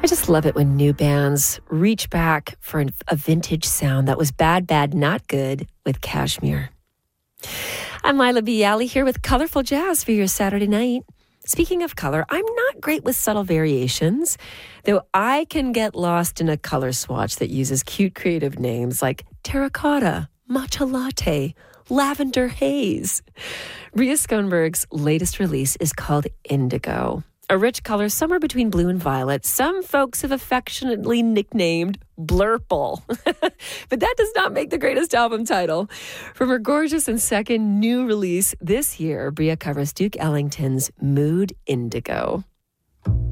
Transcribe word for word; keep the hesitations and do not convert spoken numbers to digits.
I just love it when new bands reach back for an, a vintage sound that was bad, bad, not good with Kashmir. I'm Lila Bialy here with Colorful Jazz for your Saturday night. Speaking of color, I'm not great with subtle variations, though I can get lost in a color swatch that uses cute creative names like terracotta, matcha latte, lavender haze. Ria Schoenberg's latest release is called Indigo, a rich color somewhere between blue and violet. Some folks have affectionately nicknamed Blurple. But that does not make the greatest album title. From her gorgeous and second new release this year, Bria covers Duke Ellington's Mood Indigo.